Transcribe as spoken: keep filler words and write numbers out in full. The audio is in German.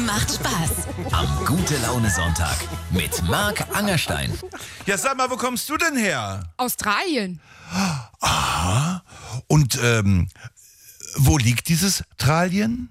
macht Spaß. Am Gute-Laune-Sonntag mit Marc Angerstein. Ja, sag mal, wo kommst du denn her? Australien. Aha. Und ähm, wo liegt dieses Australien?